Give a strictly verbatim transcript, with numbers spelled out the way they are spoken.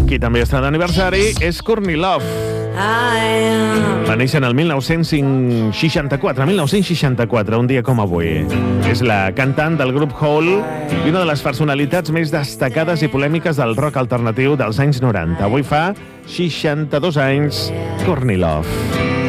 Qui també està d'aniversari és Courtney Love. Va néixer en el mil nou-cents seixanta-quatre, mil nou-cents seixanta-quatre, un dia com avui. És la cantant del grup Hole i una de les personalitats més destacades i polèmiques del rock alternatiu dels anys noranta. Avui fa seixanta-dos anys, Courtney Love.